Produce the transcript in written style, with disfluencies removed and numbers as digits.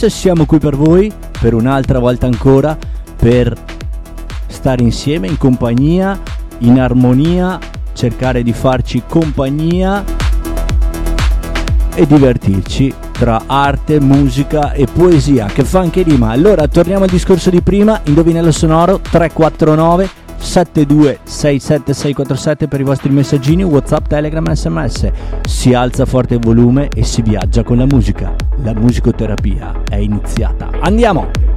SMS, siamo qui per voi, per un'altra volta ancora, per stare insieme, in compagnia, in armonia, cercare di farci compagnia e divertirci tra arte, musica e poesia, che fa anche rima. Allora torniamo al discorso di prima, indovinello sonoro 349 7267647 per i vostri messaggini, WhatsApp, Telegram, SMS. Si alza forte il volume e si viaggia con la musica. La musicoterapia è iniziata. Andiamo!